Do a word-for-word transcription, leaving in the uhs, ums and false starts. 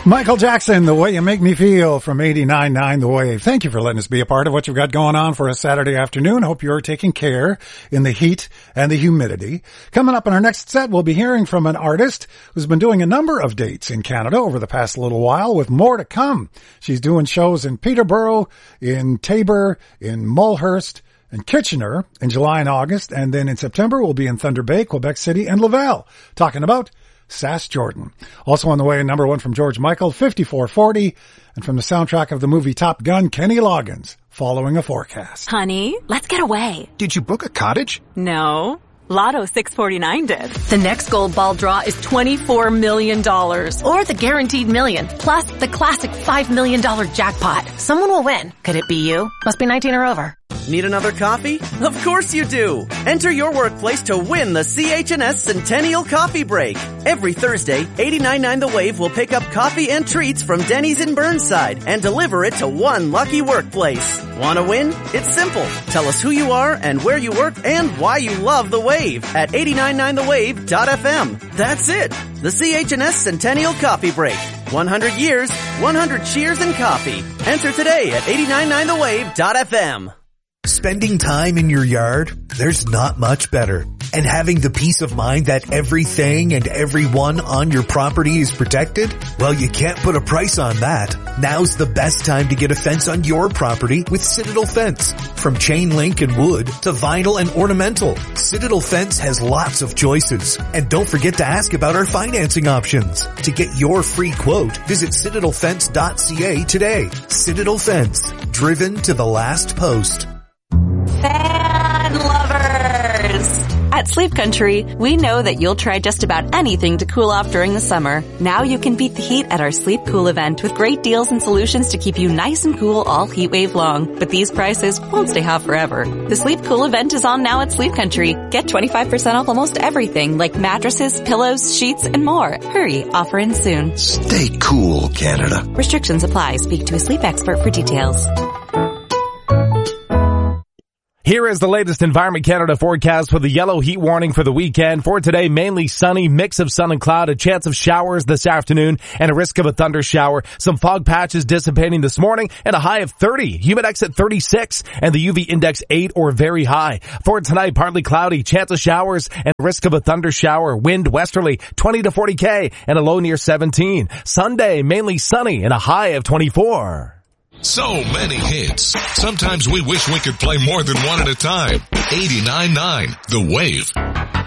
Michael Jackson, The Way You Make Me Feel from eighty-nine point nine The Wave. Thank you for letting us be a part of what you've got going on for a Saturday afternoon. Hope you're taking care in the heat and the humidity. Coming up in our next set, we'll be hearing from an artist who's been doing a number of dates in Canada over the past little while, with more to come. She's doing shows in Peterborough, in Taber, in Mulhurst, and Kitchener in July and August. And then in September, we'll be in Thunder Bay, Quebec City, and Laval, talking about Sass Jordan. Also on the way, number one from George Michael, fifty-four forty, and from the soundtrack of the movie Top Gun, Kenny Loggins, Following a Forecast. Honey, let's get away. Did you book a cottage? No. Lotto six forty-nine did. The next gold ball draw is twenty-four million dollars. Or the guaranteed million, plus the classic five million dollars jackpot. Someone will win. Could it be you? Must be nineteen or over. Need another coffee? Of course you do! Enter your workplace to win the C H and S Centennial Coffee Break. Every Thursday, eighty-nine point nine The Wave will pick up coffee and treats from Denny's in Burnside and deliver it to one lucky workplace. Want to win? It's simple. Tell us who you are and where you work and why you love The Wave at eighty-nine point nine the wave dot f m. That's it! The C H and S Centennial Coffee Break. one hundred years, one hundred cheers and coffee. Enter today at eighty-nine point nine the wave dot f m. Spending time in your yard? There's not much better. And having the peace of mind that everything and everyone on your property is protected? Well, you can't put a price on that. Now's the best time to get a fence on your property with Citadel Fence. From chain link and wood to vinyl and ornamental, Citadel Fence has lots of choices. And don't forget to ask about our financing options. To get your free quote, visit citadel fence dot c a today. Citadel Fence, driven to the last post. Fan lovers! At Sleep Country, we know that you'll try just about anything to cool off during the summer. Now you can beat the heat at our Sleep Cool event with great deals and solutions to keep you nice and cool all heat wave long. But these prices won't stay hot forever. The Sleep Cool event is on now at Sleep Country. Get twenty-five percent off almost everything like mattresses, pillows, sheets, and more. Hurry, offer ends soon. Stay cool, Canada. Restrictions apply. Speak to a sleep expert for details. Here is the latest Environment Canada forecast with a yellow heat warning for the weekend. For today, mainly sunny, mix of sun and cloud, a chance of showers this afternoon, and a risk of a thunder shower. Some fog patches dissipating this morning, and a high of thirty. Humidex at thirty-six, and the U V index eight or very high. For tonight, partly cloudy, chance of showers, and risk of a thunder shower. Wind westerly, twenty to forty K, and a low near seventeen. Sunday, mainly sunny, and a high of twenty-four. So many hits. Sometimes we wish we could play more than one at a time. eighty-nine point nine The Wave.